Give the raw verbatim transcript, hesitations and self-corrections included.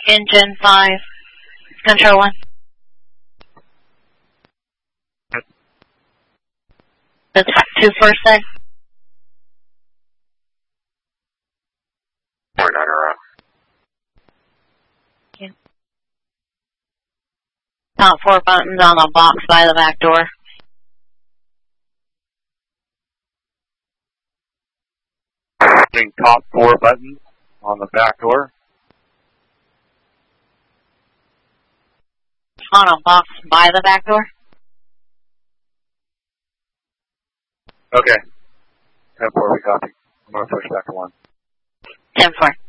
Engine five, control one. The two first side. Four niner up. Okay. Top four buttons on the box by the back door. Getting top four buttons on the back door. On a box by the back door. Okay. ten four, we copy. I'm going to push back to one. ten four.